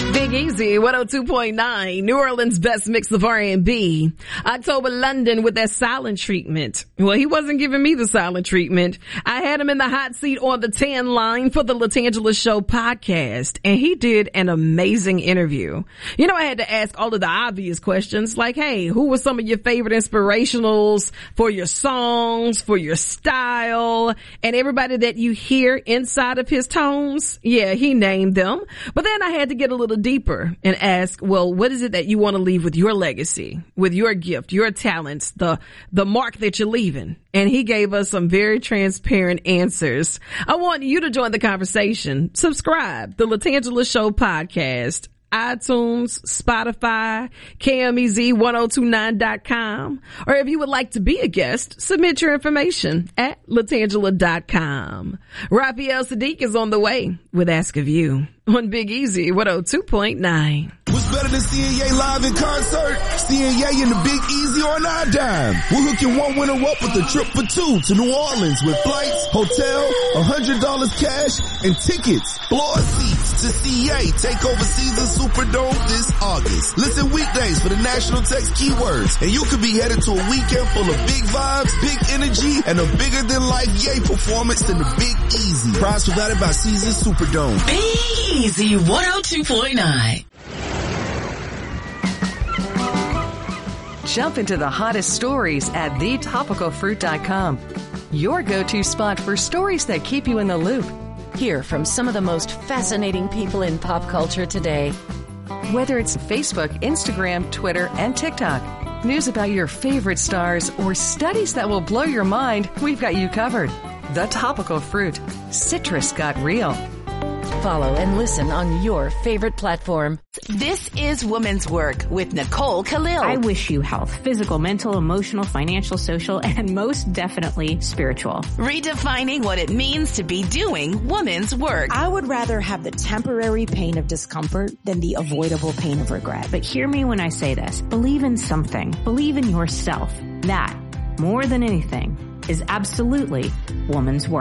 Big Easy, 102.9, New Orleans' best mix of R&B. October London with that silent treatment. Well, he wasn't giving me the silent treatment. I had him in the hot seat on the 10 line for the Latangela Show podcast, and he did an amazing interview. You know, I had to ask all of the obvious questions like, hey, who were some of your favorite inspirationals for your songs, for your style, and everybody that you hear inside of his tones? Yeah, he named them. But then I had to get a little deeper and ask, well, what is it that you want to leave with your legacy, with your gift, your talents, the mark that you're leaving? And he gave us some very transparent answers. I want you to join the conversation. Subscribe, the Latangela Show podcast, iTunes, Spotify, KMEZ1029.com. Or if you would like to be a guest, submit your information at Latangela.com. Raphael Sadiq is on the way with Ask of You on Big Easy 102.9. What's better than seeing Ye live in concert? Seeing Ye in the Big Easy on our dime. We're hooking one winner up with a trip for two to New Orleans with flights, hotel, $100 cash, and tickets. Floor seats to see Ye take over Caesars Superdome this August. Listen weekdays for the national text keywords, and you could be headed to a weekend full of big vibes, big energy, and a bigger than life Ye performance than the Big Easy. Prize provided by Caesars Superdome. Big Easy 102.9. Jump into the hottest stories at thetopicalfruit.com. Your go-to spot for stories that keep you in the loop. Hear from some of the most fascinating people in pop culture today. Whether it's Facebook, Instagram, Twitter, and TikTok, news about your favorite stars, or studies that will blow your mind, we've got you covered. The Topical Fruit. Citrus got real. Follow and listen on your favorite platform. This is Woman's Work with Nicole Khalil. I wish you health, physical, mental, emotional, financial, social, and most definitely spiritual. Redefining what it means to be doing woman's work. I would rather have the temporary pain of discomfort than the avoidable pain of regret. But hear me when I say this. Believe in something. Believe in yourself. That, more than anything, is absolutely woman's work.